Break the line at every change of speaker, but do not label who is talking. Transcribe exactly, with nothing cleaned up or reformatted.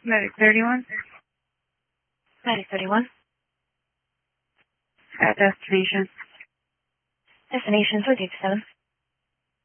Medic thirty-one.
Medic thirty-one.
At destination.
Destination three six seven.